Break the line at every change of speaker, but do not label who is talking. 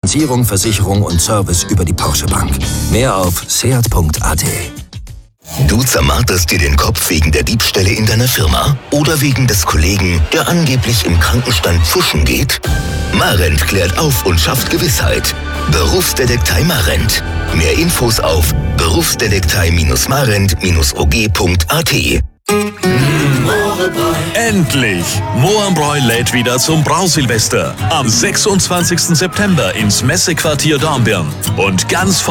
Finanzierung, Versicherung und Service über die Porsche Bank. Mehr auf seat.at.
Du zermarterst dir den Kopf wegen der Diebstähle in deiner Firma oder wegen des Kollegen, der angeblich im Krankenstand pfuschen geht? Marent klärt auf und schafft Gewissheit. Berufsdetektei Marent. Mehr Infos auf berufsdetektei-marent-og.at.
Endlich! Mohrenbräu lädt wieder zum Brausilvester am 26. September ins Messequartier Dornbirn. Und ganz